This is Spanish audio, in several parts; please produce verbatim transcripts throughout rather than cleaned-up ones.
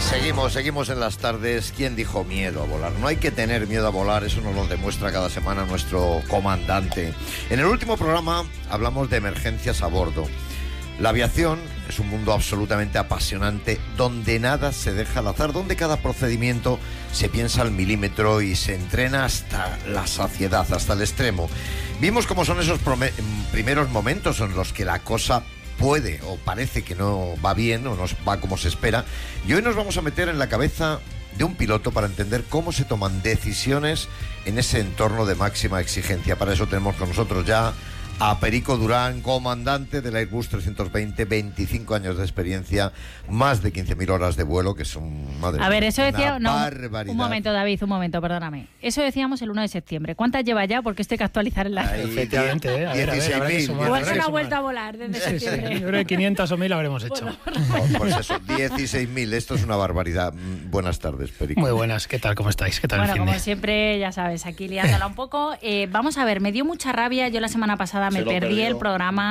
Seguimos, seguimos en las tardes. ¿Quién dijo miedo a volar? No hay que tener miedo a volar, eso nos lo demuestra cada semana nuestro comandante. En el último programa hablamos de emergencias a bordo. La aviación es un mundo absolutamente apasionante, donde nada se deja al azar, donde cada procedimiento se piensa al milímetro y se entrena hasta la saciedad, hasta el extremo. Vimos cómo son esos primeros momentos en los que la cosa puede o parece que no va bien o no va como se espera, y hoy nos vamos a meter en la cabeza de un piloto para entender cómo se toman decisiones en ese entorno de máxima exigencia. Para eso tenemos con nosotros ya a Perico Durán, comandante del Airbus trescientos veinte, veinticinco años de experiencia, más de quince mil horas de vuelo, que son, madre A ver, eso decía... No, barbaridad. Un momento, David, un momento, perdóname. Eso decíamos el uno de septiembre. ¿Cuántas lleva ya? Porque esto hay que actualizar en la... Ahí, efectivamente, ¿eh? A ver, a ver, habrá que sumar, Igual habrá se que una sumar. vuelta a volar desde Sí, septiembre. sí. Yo creo que quinientos o mil habremos hecho. Bueno, No, pues eso, dieciséis mil, esto es una barbaridad. Buenas tardes, Perico. Muy buenas, ¿qué tal? ¿Cómo estáis? ¿Qué tal Bueno, el fin como de? siempre, ya sabes, aquí liándola un poco. Eh, vamos a ver, me dio mucha rabia. Yo la semana pasada me Se lo perdí perdió. el programa.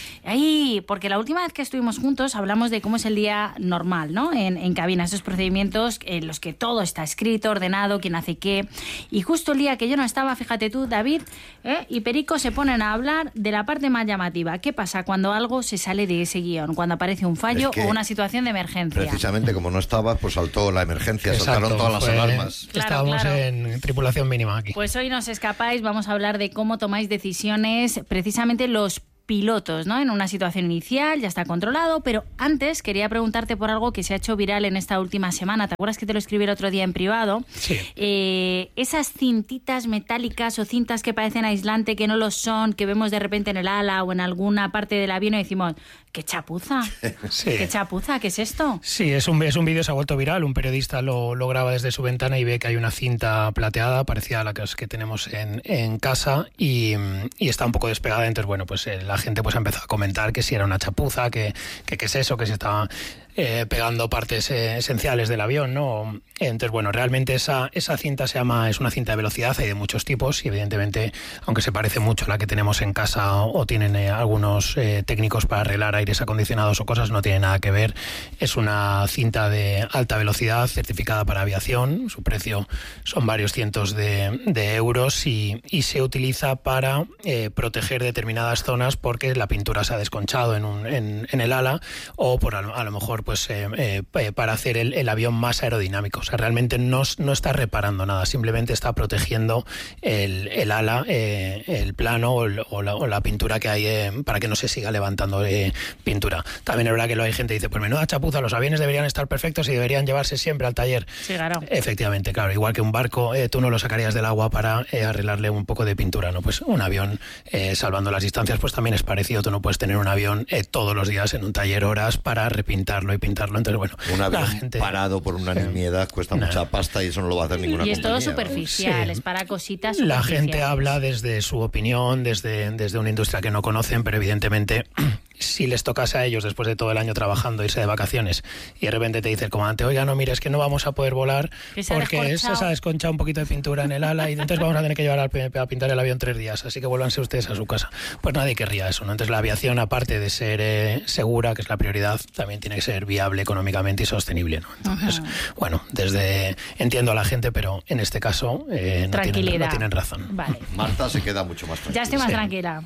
Ay, porque la última vez que estuvimos juntos hablamos de cómo es el día normal, ¿no? En, en cabina, esos procedimientos en los que todo está escrito, ordenado, quién hace qué. Y justo el día que yo no estaba, fíjate tú, David, ¿eh? y Perico se ponen a hablar de la parte más llamativa. ¿Qué pasa cuando algo se sale de ese guión? Cuando aparece un fallo Es que o una situación de emergencia. Precisamente como no estabas, pues saltó la emergencia, Exacto, saltaron todas las fue- alarmas. Claro, Estábamos claro. en tripulación mínima aquí. Pues hoy nos escapáis, vamos a hablar de cómo tomáis decisiones, precisamente los pilotos, ¿no? En una situación inicial, ya está controlado, pero antes quería preguntarte por algo que se ha hecho viral en esta última semana. ¿Te acuerdas que te lo escribí el otro día en privado? Sí. Eh, esas cintitas metálicas o cintas que parecen aislante, que no lo son, que vemos de repente en el ala o en alguna parte del avión y decimos, ¡qué chapuza! Sí. ¡Qué chapuza! ¿Qué es esto? Sí, es un, es un vídeo, se ha vuelto viral. Un periodista lo, lo graba desde su ventana y ve que hay una cinta plateada, parecida a la que, que tenemos en, en casa, y, y está un poco despegada. Entonces, bueno, pues eh, la gente pues ha empezado a comentar que si era una chapuza, que que qué es eso, que se estaba eh, pegando partes eh, esenciales del avión, ¿no? Entonces, bueno, realmente esa, esa cinta se llama, es una cinta de velocidad, hay de muchos tipos y evidentemente, aunque se parece mucho a la que tenemos en casa o, o tienen eh, algunos eh, técnicos para arreglar aires acondicionados o cosas, no tiene nada que ver. Es una cinta de alta velocidad certificada para aviación, su precio son varios cientos de, de euros y, y se utiliza para eh, proteger determinadas zonas porque la pintura se ha desconchado en, un, en, en el ala o por a lo, a lo mejor pues eh, eh, para hacer el, el avión más aerodinámico. O sea, realmente no, no está reparando nada, simplemente está protegiendo el, el ala, eh, el plano o, el, o, la, o la pintura que hay eh, para que no se siga levantando eh, pintura. También es verdad que lo hay gente que dice, pues menuda chapuza, los aviones deberían estar perfectos y deberían llevarse siempre al taller. Sí, claro. Efectivamente, claro, igual que un barco, eh, tú no lo sacarías del agua para eh, arreglarle un poco de pintura, ¿no? Pues un avión, eh, salvando las distancias, pues también es parecido. Tú no puedes tener un avión eh, todos los días en un taller horas para repintarlo y pintarlo. Entonces, bueno, Un avión la gente parado por una Sí. nimiedad cuesta Nah. mucha pasta y eso no lo va a hacer ninguna Y es todo compañía, ¿no? superficial, Sí. es para cositas La superficiales. gente habla desde su opinión, desde, desde una industria que no conocen, pero evidentemente si les tocase a ellos después de todo el año trabajando irse de vacaciones y de repente te dice el comandante, oiga, no, mira, es que no vamos a poder volar Que se ha porque se desconchado. ha desconchado un poquito de pintura en el ala y entonces vamos a tener que llevar al P M P a pintar el avión tres días, así que vuélvanse ustedes a su casa. Pues nadie querría eso, ¿no? Entonces la aviación, aparte de ser eh, segura, que es la prioridad, también tiene que ser viable económicamente y sostenible, ¿no? Entonces, Ajá. bueno, desde entiendo a la gente, pero en este caso eh, no, tienen, Tranquilidad. no tienen razón. Vale. Marta se queda mucho más tranquila. Ya estoy más Sí. tranquila.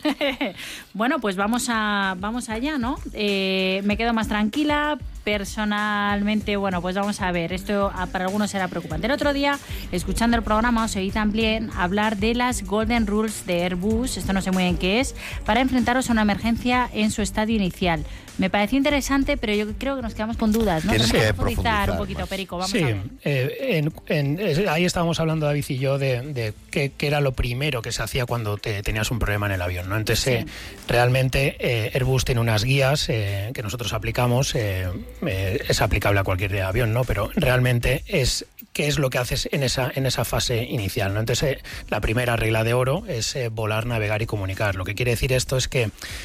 Bueno, pues vamos a vamos allá, ¿no? Eh, me quedo más tranquila. Personalmente, bueno, pues vamos a ver. Esto ah, para algunos será preocupante. El otro día, escuchando el programa, os oí también hablar de las Golden Rules de Airbus, esto no sé muy bien qué es, para enfrentaros a una emergencia en su estadio inicial. Me pareció interesante, pero yo creo que nos quedamos con dudas, ¿no? Tienes Tenemos que profundizar profundizar un poquito, más. Perico. Vamos Sí, a ver. eh, en, en, es- ahí estábamos hablando David y yo de, de qué, qué era lo primero que se hacía cuando te, tenías un problema en el avión, ¿no? Entonces, eh, realmente eh, Airbus tiene unas guías eh, que nosotros aplicamos, eh, eh, es aplicable a cualquier avión, ¿no? Pero realmente es qué es lo que haces en esa, en esa fase inicial, ¿no? Entonces, eh, la primera regla de oro es eh, volar, navegar y comunicar. Lo que quiere decir esto es que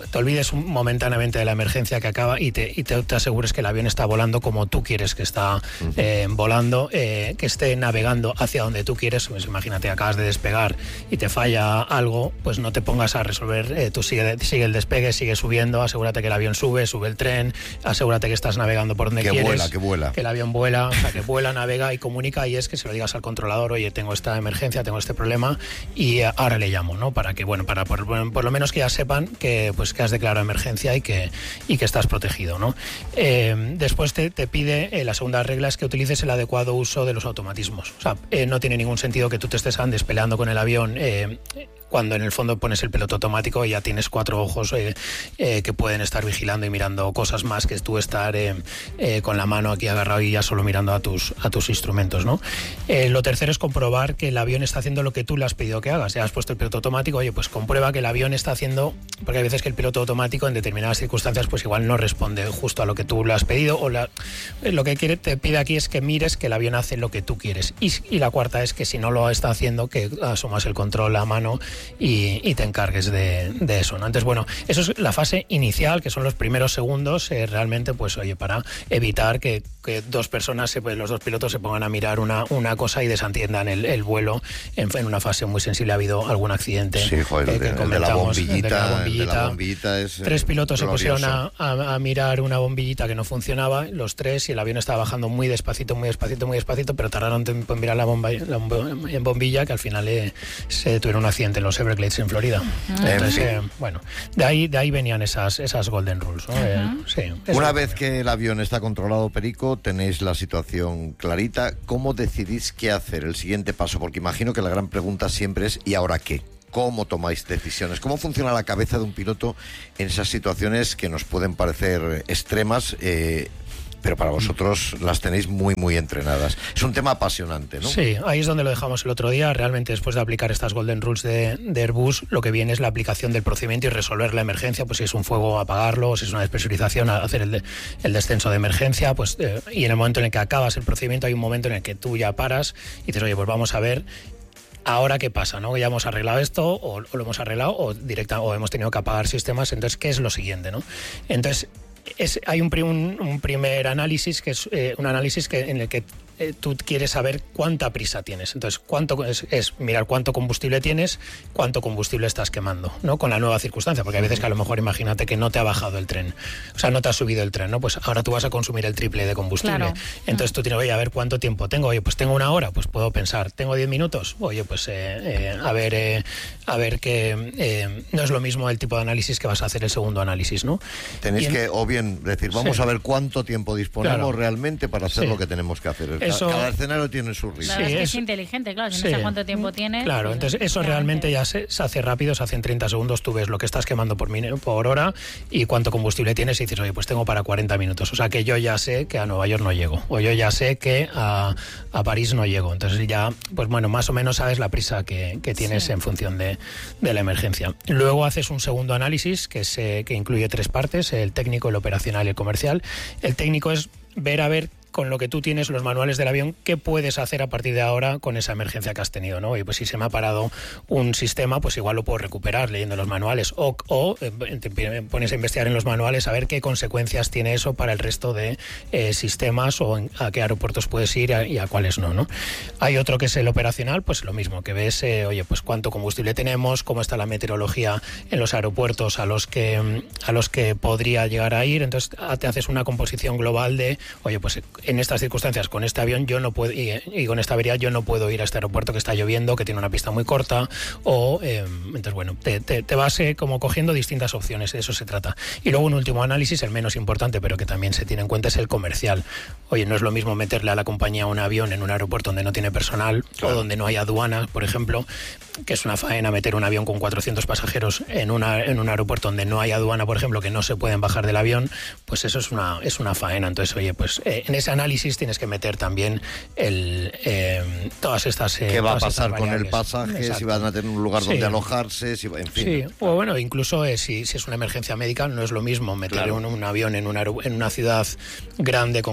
te olvides momentáneamente de la emergencia que acaba y te, y te, te asegures que el avión está volando como tú quieres que está uh-huh. eh, volando, eh, que esté navegando hacia donde tú quieres. Pues imagínate, acabas de despegar y te falla algo, pues no te pongas a resolver, eh, tú sigue, sigue el despegue, sigue subiendo, asegúrate que el avión sube, sube el tren, asegúrate que estás navegando por donde que quieres. Vuela, que vuela. Que el avión vuela, o sea, que vuela, navega y comunica, y es que se lo digas al controlador, oye, tengo esta emergencia, tengo este problema y ahora le llamo, ¿no? Para que, bueno, para por, por lo menos que ya sepan que, pues, que has declarado emergencia y que, y que estás protegido, ¿no? Eh, después te, te pide, eh, la segunda regla es que utilices el adecuado uso de los automatismos. O sea, eh, no tiene ningún sentido que tú te estés andes peleando con el avión eh, cuando en el fondo pones el piloto automático y ya tienes cuatro ojos eh, eh, que pueden estar vigilando y mirando cosas más que tú estar eh, eh, con la mano aquí agarrado y ya solo mirando a tus, a tus instrumentos, ¿no? Eh, lo tercero es comprobar que el avión está haciendo lo que tú le has pedido que hagas. Ya has puesto el piloto automático, oye, pues comprueba que el avión está haciendo, porque hay veces que el piloto automático en determinadas circunstancias pues igual no responde justo a lo que tú le has pedido, o la, lo que quiere, te pide aquí es que mires que el avión hace lo que tú quieres. Y, y la cuarta es que si no lo está haciendo, que asumas el control a mano y, y te encargues de, de eso, ¿no? Entonces, bueno, eso es la fase inicial, que son los primeros segundos, eh, realmente, pues oye, para evitar que, que dos personas, se, pues, los dos pilotos se pongan a mirar una, una cosa y desentiendan el, el vuelo en, en una fase muy sensible. Ha habido algún accidente. Sí, joder, eh, que el, de la bombillita, el de la bombillita. El de la bombillita es, tres pilotos glorioso. Se pusieron a, a, a mirar una bombillita que no funcionaba, los tres, y el avión estaba bajando muy despacito, muy despacito, muy despacito, pero tardaron tiempo en mirar la, bomba, la bombilla, que al final eh, se tuvieron un accidente en los Everglades en Florida. Uh-huh. Entonces, eh, bueno, de ahí, de ahí venían esas, esas golden rules, ¿no? Uh-huh. eh, sí, Una vez que el avión está controlado, Perico, tenéis la situación clarita. ¿Cómo decidís qué hacer, el siguiente paso? Porque imagino que la gran pregunta siempre es ¿y ahora qué? ¿Cómo tomáis decisiones? ¿Cómo funciona la cabeza de un piloto en esas situaciones que nos pueden parecer extremas, eh, pero para vosotros las tenéis muy, muy entrenadas? Es un tema apasionante, ¿no? Sí, ahí es donde lo dejamos el otro día. Realmente, después de aplicar estas Golden Rules de, de Airbus, lo que viene es la aplicación del procedimiento y resolver la emergencia. Pues si es un fuego, apagarlo, si es una despresurización, hacer el, de, el descenso de emergencia. Pues eh, y en el momento en el que acabas el procedimiento, hay un momento en el que tú ya paras y dices, oye, pues vamos a ver ahora qué pasa, ¿no? Ya hemos arreglado esto, o, o lo hemos arreglado, o directa, o hemos tenido que apagar sistemas. Entonces, ¿qué es lo siguiente, no? Entonces, es, hay un, un, un primer análisis que es eh, un análisis que en el que eh, tú quieres saber cuánta prisa tienes. Entonces, cuánto es, es mirar cuánto combustible tienes, cuánto combustible estás quemando, ¿no? Con la nueva circunstancia, porque hay veces que a lo mejor, imagínate que no te ha bajado el tren, o sea, no te ha subido el tren, ¿no? Pues ahora tú vas a consumir el triple de combustible. Claro. Entonces tú tienes, oye, a ver cuánto tiempo tengo. Oye, pues tengo una hora, pues puedo pensar. Tengo diez minutos. Oye, pues eh, eh, a ver, eh, a ver que eh, no es lo mismo el tipo de análisis que vas a hacer el segundo análisis, ¿no? Tenéis en, que, o bien decir, vamos sí. a ver cuánto tiempo disponemos claro. realmente para hacer sí. lo que tenemos que hacer. Eso, Cada escenario tiene su ritmo. Claro, sí, es que es, es inteligente, claro, si sí. no sabes cuánto tiempo tienes. Claro, pues, entonces eso realmente ya se, se hace rápido, se hace en treinta segundos, tú ves lo que estás quemando por, min- por hora y cuánto combustible tienes y dices, oye, pues tengo para cuarenta minutos. O sea que yo ya sé que a Nueva York no llego, o yo ya sé que a, a París no llego. Entonces ya, pues bueno, más o menos sabes la prisa que, que tienes sí. en función de, de la emergencia. Luego haces un segundo análisis que, se, que incluye tres partes, el técnico, el operacional y el comercial. El técnico es ver a ver con lo que tú tienes, los manuales del avión, qué puedes hacer a partir de ahora con esa emergencia que has tenido, ¿no? Y pues si se me ha parado un sistema, pues igual lo puedo recuperar leyendo los manuales o, o eh, te pones a investigar en los manuales a ver qué consecuencias tiene eso para el resto de eh, sistemas o en, a qué aeropuertos puedes ir a, y a cuáles no, ¿no? Hay otro que es el operacional, pues lo mismo, que ves, eh, oye, pues cuánto combustible tenemos, cómo está la meteorología en los aeropuertos a los que a los que podría llegar a ir. Entonces te haces una composición global de, oye, pues en estas circunstancias, con este avión yo no puedo, y, y con esta avería yo no puedo ir a este aeropuerto que está lloviendo, que tiene una pista muy corta, o eh, entonces bueno, te, te, te vas eh, como cogiendo distintas opciones, de eso se trata. Y luego un último análisis, el menos importante, pero que también se tiene en cuenta, es el comercial. Oye, no es lo mismo meterle a la compañía un avión en un aeropuerto donde no tiene personal, claro. o donde no hay aduana, por ejemplo, que es una faena meter un avión con cuatrocientos pasajeros en, una, en un aeropuerto donde no hay aduana, por ejemplo, que no se pueden bajar del avión, pues eso es una, es una faena. Entonces, oye, pues eh, en ese análisis tienes que meter también el, eh, todas estas eh, ¿Qué va a pasar con el pasaje? Exacto. Si van a tener un lugar sí. donde alojarse, si, en fin. Sí, o bueno, incluso eh, si, si es una emergencia médica, no es lo mismo meter claro. un, un avión en una, en una ciudad grande con grandes hospitales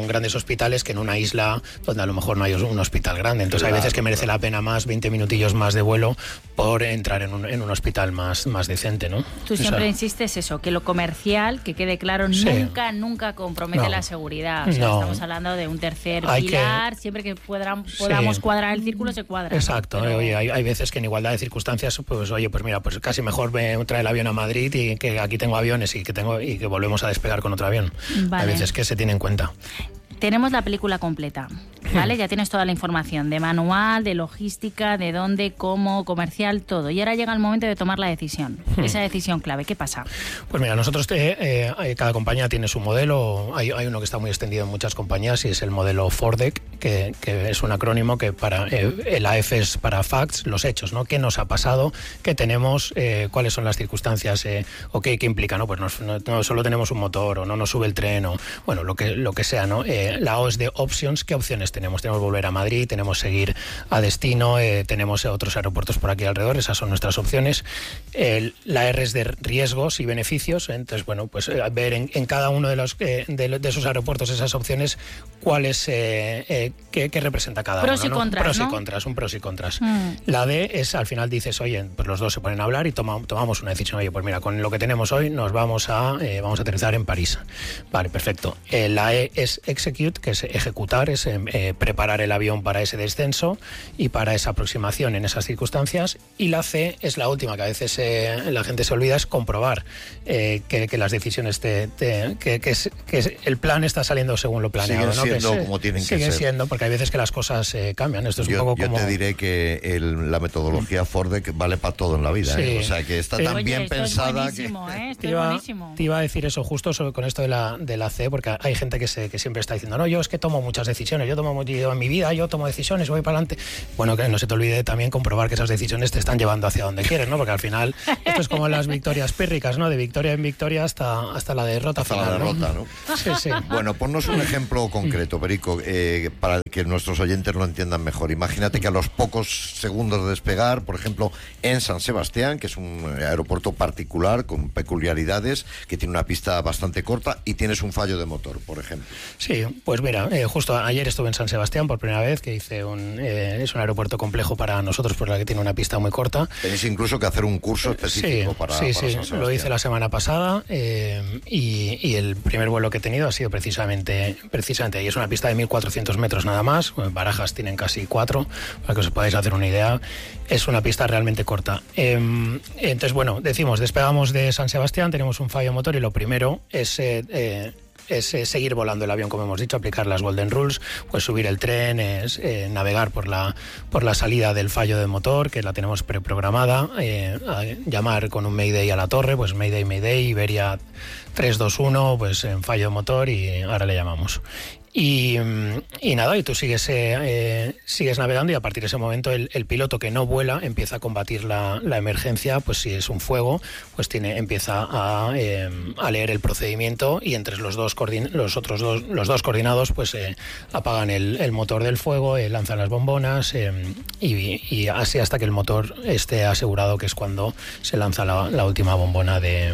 hospitales que en una isla donde a lo mejor no hay un hospital grande. Entonces claro, hay veces que merece claro. la pena más veinte minutillos más de vuelo por entrar en un, en un hospital más, más decente, ¿no? Tú siempre o sea, insistes eso, que lo comercial, que quede claro, sí. nunca, nunca compromete no. la seguridad. O sea, no. estamos hablando de un tercer hay pilar, que... siempre que podamos, podamos sí. cuadrar el círculo se cuadra. Exacto, ¿no? Pero... oye, hay, hay veces que en igualdad de circunstancias, pues oye, pues mira, pues casi mejor me trae el avión a Madrid y que aquí tengo aviones y que tengo y que volvemos a despegar con otro avión. Vale. Hay veces que se tiene en cuenta. Tenemos la película completa, ¿vale? Ya tienes toda la información de manual, de logística, de dónde, cómo, comercial, todo. Y ahora llega el momento de tomar la decisión, esa decisión clave. ¿Qué pasa? Pues mira, nosotros, eh, eh, cada compañía tiene su modelo. Hay, hay uno que está muy extendido en muchas compañías y es el modelo FORDEC, que, que es un acrónimo que para eh, el A F es para facts, los hechos, ¿no? ¿Qué nos ha pasado? ¿Qué tenemos? Eh, ¿Cuáles son las circunstancias? Eh, ¿O qué, qué implica? ¿No? Pues no, no, no solo tenemos un motor o no nos sube el tren o, bueno, lo que, lo que sea, ¿no? Eh, la O es de options. ¿Qué opciones tenemos? Tenemos volver a Madrid, tenemos seguir a destino, eh, tenemos otros aeropuertos por aquí alrededor, esas son nuestras opciones. Eh, la R es de riesgos y beneficios, entonces bueno, pues eh, ver en, en cada uno de los eh, de, de esos aeropuertos esas opciones cuáles eh, eh, qué, qué representa cada pros uno. Y ¿no? contras, pros ¿no? y contras, un pros y contras. Mm. La D es al final dices, oye, pues los dos se ponen a hablar y toma, tomamos una decisión, oye, pues mira, con lo que tenemos hoy nos vamos a eh, vamos a aterrizar en París. Vale, perfecto. Eh, la E es execute, que es ejecutar, es eh, preparar el avión para ese descenso y para esa aproximación en esas circunstancias. Y la C es la última, que a veces eh, la gente se olvida, es comprobar eh, que, que las decisiones, te, te, que, que, es, que el plan está saliendo según lo planeado. Siguen ¿no? siendo que es, como tienen que sigue ser. Sigue siendo, porque hay veces que las cosas eh, cambian. Esto es yo, un poco yo como... te diré que el, la metodología FORDEC vale para todo en la vida. Sí. ¿eh? O sea, que está Pero, tan oye, bien esto pensada es buenísimo, que... ¿eh? Esto te, es iba, buenísimo. te iba a decir eso justo sobre, con esto de la, de la C, porque hay gente que, se, que siempre está diciendo, no, yo es que tomo muchas decisiones, yo tomo yo, en mi vida, yo tomo decisiones, voy para adelante. Bueno, que no se te olvide también comprobar que esas decisiones te están llevando hacia donde quieres, ¿no? Porque al final esto es como las victorias pírricas, ¿no? De victoria en victoria hasta, hasta la derrota hasta final. la derrota, ¿no? ¿no? Sí, sí. Bueno, ponnos un ejemplo concreto, Perico, eh, para que nuestros oyentes lo entiendan mejor. Imagínate que a los pocos segundos de despegar, por ejemplo, en San Sebastián, que es un aeropuerto particular con peculiaridades, que tiene una pista bastante corta y tienes un fallo de motor, por ejemplo. Sí, pues mira, eh, justo ayer estuve en San Sebastián por primera vez, que hice un... Eh, es un aeropuerto complejo para nosotros, por la que tiene una pista muy corta. Tenéis incluso que hacer un curso específico sí, para, sí, para sí, San Sebastián. Lo hice la semana pasada eh, y, y el primer vuelo que he tenido ha sido precisamente precisamente y es una pista de mil cuatrocientos metros nada más. Barajas tienen casi cuatro, para que os podáis hacer una idea. Es una pista realmente corta. Eh, entonces, bueno, decimos, despegamos de San Sebastián, tenemos un fallo motor y lo primero es... Eh, eh, es eh, seguir volando el avión, como hemos dicho, aplicar las Golden Rules, pues subir el tren, es eh, navegar por la por la salida del fallo de motor, que la tenemos preprogramada, eh, llamar con un Mayday a la torre, pues Mayday, Mayday, Iberia tres dos uno, pues en fallo de motor y ahora le llamamos. Y, y nada, y tú sigues eh, eh, sigues navegando y a partir de ese momento el, el piloto que no vuela empieza a combatir la, la emergencia, pues si es un fuego, pues tiene empieza a, eh, a leer el procedimiento y entre los dos coordin- los otros dos los dos coordinados pues eh, apagan el, el motor del fuego, eh, lanzan las bombonas eh, y, y así hasta que el motor esté asegurado, que es cuando se lanza la, la última bombona de,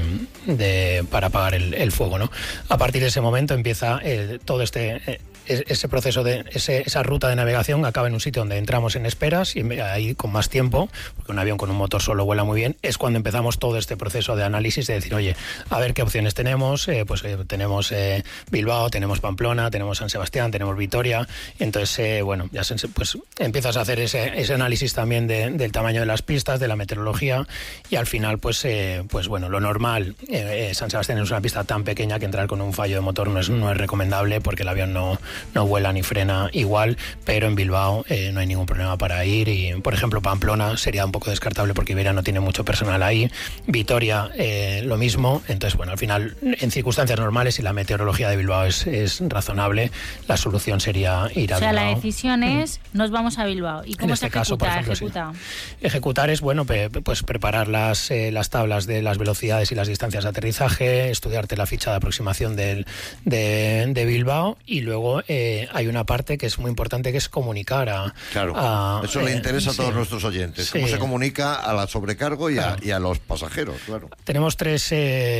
de para apagar el, el fuego, ¿no? A partir de ese momento empieza eh, todo este eh, ese proceso de ese, esa ruta de navegación acaba en un sitio donde entramos en esperas y ahí con más tiempo, porque un avión con un motor solo vuela muy bien, es cuando empezamos todo este proceso de análisis de decir, oye, a ver qué opciones tenemos, eh, pues eh, tenemos eh, Bilbao, tenemos Pamplona, tenemos San Sebastián, tenemos Vitoria, y entonces eh, bueno, ya se, pues empiezas a hacer ese, ese análisis también de, del tamaño de las pistas, de la meteorología y al final pues eh, pues bueno, lo normal, eh, eh, San Sebastián es una pista tan pequeña que entrar con un fallo de motor no es, no es recomendable porque el avión no no vuela ni frena igual, pero en Bilbao eh, no hay ningún problema para ir y, por ejemplo, Pamplona sería un poco descartable porque Iberia no tiene mucho personal ahí, Vitoria eh, lo mismo, entonces, bueno, al final, en circunstancias normales, si la meteorología de Bilbao es, es razonable, la solución sería ir a Bilbao. O sea, Bilbao. La decisión es, nos vamos a Bilbao. ¿Y cómo en se este ejecuta? Caso, por ejemplo, ejecuta? Sí. Ejecutar es, bueno, pe, pues preparar las, eh, las tablas de las velocidades y las distancias de aterrizaje, estudiarte la ficha de aproximación del, de, de Bilbao y luego eh, hay una parte que es muy importante que es comunicar a... Claro, a, eso eh, le interesa a todos sí, nuestros oyentes. Sí. ¿Cómo se comunica a la sobrecargo y, claro. a, y a los pasajeros? Claro. Tenemos tres... Eh,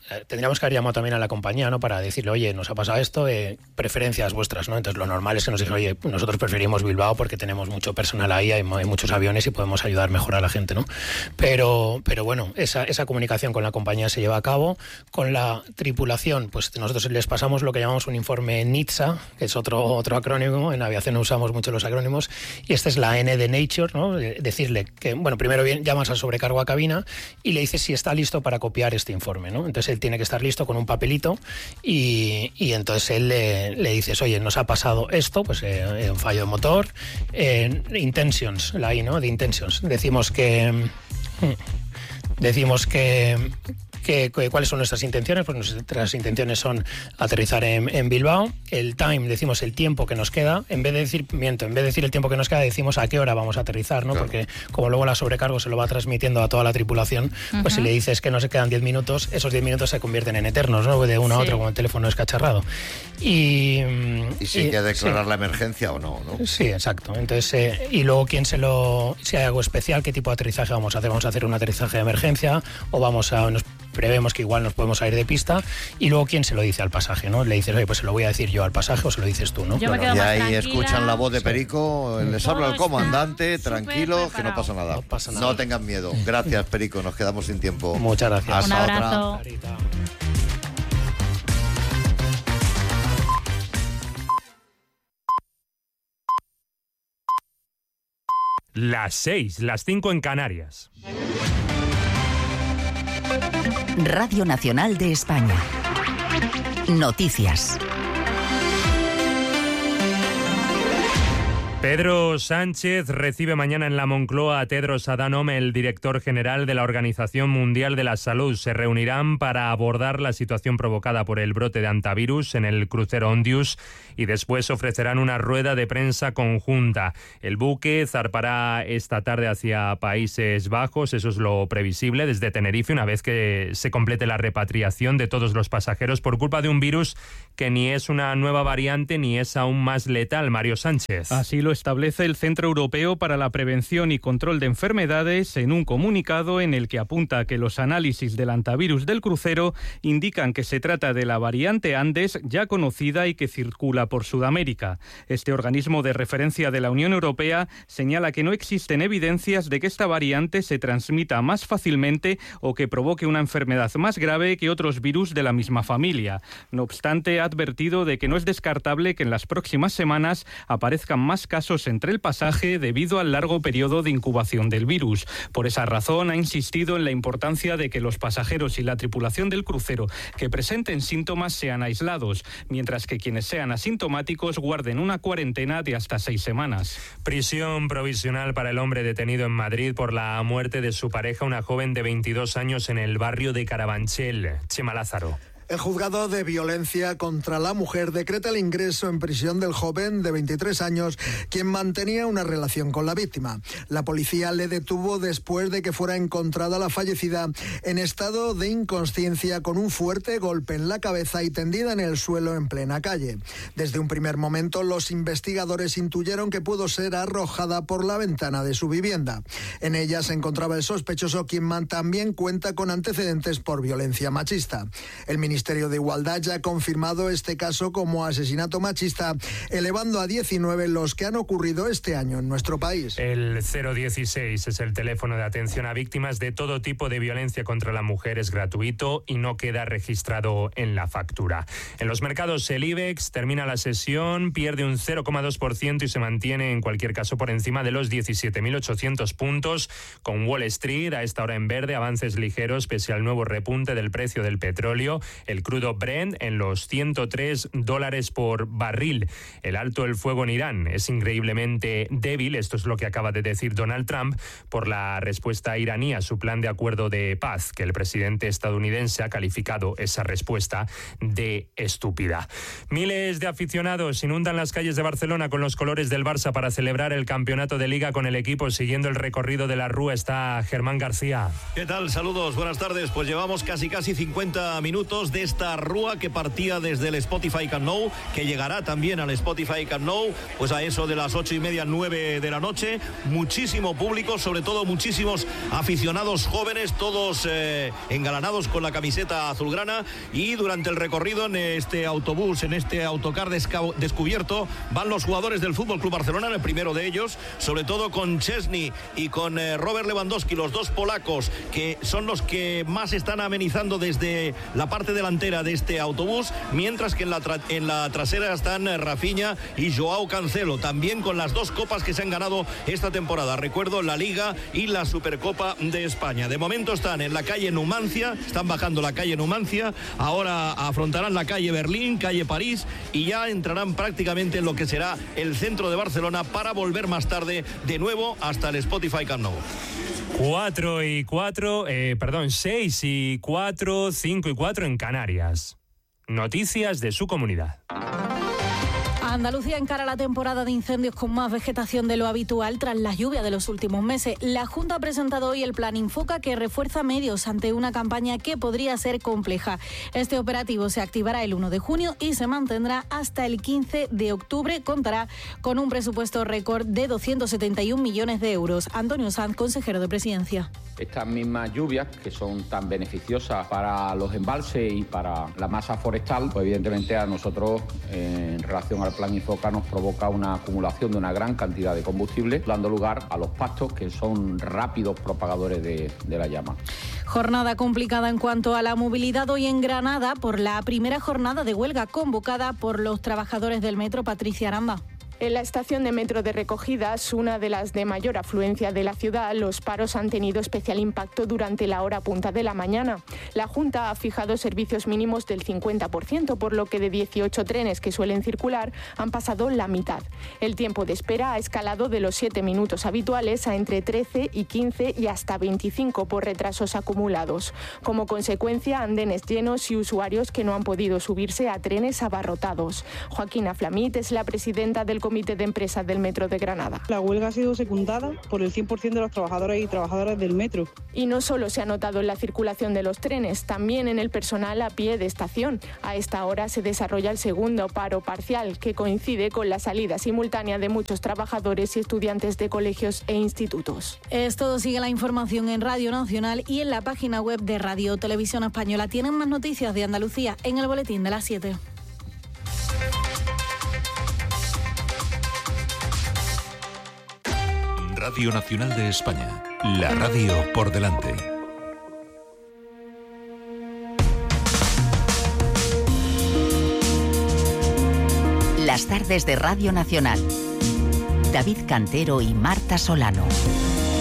eh, tendríamos que haber llamado también a la compañía, ¿no? Para decirle, oye, nos ha pasado esto, eh, preferencias vuestras, ¿no? Entonces lo normal es que nos digan, oye, nosotros preferimos Bilbao porque tenemos mucho personal ahí, hay, hay muchos aviones y podemos ayudar mejor a la gente, ¿no? Pero, pero bueno, esa, esa comunicación con la compañía se lleva a cabo. Con la tripulación, pues nosotros les pasamos lo que llamamos un informe NHTSA, que es otro, otro acrónimo, en aviación usamos mucho los acrónimos, y esta es la N de Nature, ¿no? Decirle que, bueno, primero bien, llamas al sobrecargo a cabina y le dices si está listo para copiar este informe, ¿no? Entonces él tiene que estar listo con un papelito y, y entonces él le, le dices, oye, nos ha pasado esto, pues eh, un fallo de motor, eh, intentions, la I, ¿no? De intentions. Decimos que... Decimos que... Que, que, ¿Cuáles son nuestras intenciones? Pues nuestras intenciones son aterrizar en, en Bilbao. El time, decimos el tiempo que nos queda. En vez de decir, miento, en vez de decir el tiempo que nos queda, decimos a qué hora vamos a aterrizar, ¿no? Claro. Porque como luego la sobrecargo se lo va transmitiendo a toda la tripulación, uh-huh. pues si le dices que no se quedan diez minutos, esos diez minutos se convierten en eternos, ¿no? De uno sí. a otro, como el teléfono escacharrado. Y, y si hay que declarar sí. la emergencia o no, ¿no? Sí, exacto. Entonces, eh, y luego quién se lo... Si hay algo especial, ¿qué tipo de aterrizaje vamos a hacer? ¿Vamos a hacer un aterrizaje de emergencia o vamos a... Nos, prevemos que igual nos podemos ir de pista, y luego quién se lo dice al pasaje, ¿no? Le dices, oye, pues se lo voy a decir yo al pasaje o se lo dices tú, ¿no? Yo me quedo y más ahí tranquila. Escuchan la voz de Perico, sí. les habla el comandante, tranquilo, que no pasa nada. No pasa nada. No tengan miedo. Gracias, Perico, nos quedamos sin tiempo. Muchas gracias. Hasta Un abrazo. Otra. Las seis, las cinco en Canarias. Radio Nacional de España. Noticias. Pedro Sánchez recibe mañana en la Moncloa a Tedros Adhanom, el director general de la Organización Mundial de la Salud. Se reunirán para abordar la situación provocada por el brote de hantavirus en el crucero Ondius y después ofrecerán una rueda de prensa conjunta. El buque zarpará esta tarde hacia Países Bajos, eso es lo previsible, desde Tenerife, una vez que se complete la repatriación de todos los pasajeros por culpa de un virus que ni es una nueva variante ni es aún más letal. Mario Sánchez. Así lo establece el Centro Europeo para la Prevención y Control de Enfermedades en un comunicado en el que apunta que los análisis del hantavirus del crucero indican que se trata de la variante Andes ya conocida y que circula por Sudamérica. Este organismo de referencia de la Unión Europea señala que no existen evidencias de que esta variante se transmita más fácilmente o que provoque una enfermedad más grave que otros virus de la misma familia. No obstante, ha advertido de que no es descartable que en las próximas semanas aparezcan más casos entre el pasaje debido al largo periodo de incubación del virus. Por esa razón ha insistido en la importancia de que los pasajeros y la tripulación del crucero que presenten síntomas sean aislados, mientras que quienes sean asintomáticos guarden una cuarentena de hasta seis semanas. Prisión provisional para el hombre detenido en Madrid por la muerte de su pareja, una joven de veintidós años en el barrio de Carabanchel. Chema Lázaro. El juzgado de violencia contra la mujer decreta el ingreso en prisión del joven de veintitrés años, quien mantenía una relación con la víctima. La policía le detuvo después de que fuera encontrada la fallecida en estado de inconsciencia con un fuerte golpe en la cabeza y tendida en el suelo en plena calle. Desde un primer momento, los investigadores intuyeron que pudo ser arrojada por la ventana de su vivienda. En ella se encontraba el sospechoso, quien también cuenta con antecedentes por violencia machista. El Ministerio El Ministerio de Igualdad ya ha confirmado este caso como asesinato machista, elevando a diecinueve los que han ocurrido este año en nuestro país. El cero dieciséis es el teléfono de atención a víctimas de todo tipo de violencia contra la mujer. Es gratuito y no queda registrado en la factura. En los mercados, el IBEX termina la sesión, pierde un cero coma dos por ciento y se mantiene en cualquier caso por encima de los diecisiete mil ochocientos puntos, con Wall Street a esta hora en verde, avances ligeros pese al nuevo repunte del precio del petróleo. El crudo Brent en los ciento tres dólares por barril. El alto el fuego en Irán es increíblemente débil, esto es lo que acaba de decir Donald Trump, por la respuesta iraní a su plan de acuerdo de paz, que el presidente estadounidense ha calificado esa respuesta de estúpida. Miles de aficionados inundan las calles de Barcelona con los colores del Barça para celebrar el campeonato de Liga con el equipo. Siguiendo el recorrido de la Rúa está Germán García. ¿Qué tal? Saludos, buenas tardes. Pues llevamos casi casi cincuenta minutos después de esta rúa que partía desde el Spotify Camp Nou, que llegará también al Spotify Camp Nou, pues a eso de las ocho y media, nueve de la noche. Muchísimo público, sobre todo muchísimos aficionados jóvenes, todos eh, engalanados con la camiseta azulgrana, y durante el recorrido en este autobús, en este autocar desca- descubierto, van los jugadores del Fútbol Club Barcelona, el primero de ellos, sobre todo con Szczesny y con eh, Robert Lewandowski, los dos polacos, que son los que más están amenizando desde la parte delantera de este autobús, mientras que en la, tra- en la trasera están eh, Rafinha y Joao Cancelo, también con las dos copas que se han ganado esta temporada. Recuerdo, la Liga y la Supercopa de España. De momento están en la calle Numancia, están bajando la calle Numancia, ahora afrontarán la calle Berlín, calle París, y ya entrarán prácticamente en lo que será el centro de Barcelona para volver más tarde de nuevo hasta el Spotify Camp Nou. Cuatro y cuatro, eh, perdón, seis y cuatro, cinco y cuatro en Canarias. Noticias de su comunidad. Andalucía encara la temporada de incendios con más vegetación de lo habitual tras las lluvias de los últimos meses. La Junta ha presentado hoy el Plan Infoca, que refuerza medios ante una campaña que podría ser compleja. Este operativo se activará el uno de junio y se mantendrá hasta el quince de octubre. Contará con un presupuesto récord de doscientos setenta y un millones de euros. Antonio Sanz, consejero de Presidencia. Estas mismas lluvias, que son tan beneficiosas para los embalses y para la masa forestal, pues evidentemente a nosotros, en relación al Plan Infoca, nos provoca una acumulación de una gran cantidad de combustible, dando lugar a los pastos, que son rápidos propagadores de, de la llama. Jornada complicada en cuanto a la movilidad hoy en Granada por la primera jornada de huelga convocada por los trabajadores del metro. Patricia Aranda. En la estación de metro de Recogidas, una de las de mayor afluencia de la ciudad, los paros han tenido especial impacto durante la hora punta de la mañana. La Junta ha fijado servicios mínimos del cincuenta por ciento, por lo que de dieciocho trenes que suelen circular han pasado la mitad. El tiempo de espera ha escalado de los siete minutos habituales a entre trece y quince y hasta veinticinco por retrasos acumulados. Como consecuencia, andenes llenos y usuarios que no han podido subirse a trenes abarrotados. Joaquina Flamit es la presidenta del Comité de Empresas del Metro de Granada. La huelga ha sido secundada por el cien por ciento de los trabajadores y trabajadoras del metro. Y no solo se ha notado en la circulación de los trenes, también en el personal a pie de estación. A esta hora se desarrolla el segundo paro parcial, que coincide con la salida simultánea de muchos trabajadores y estudiantes de colegios e institutos. Es todo. Sigue la información en Radio Nacional y en la página web de Radio Televisión Española. Tienen más noticias de Andalucía en el boletín de las siete. Radio Nacional de España, la radio por delante. Las tardes de Radio Nacional. David Cantero y Marta Solano.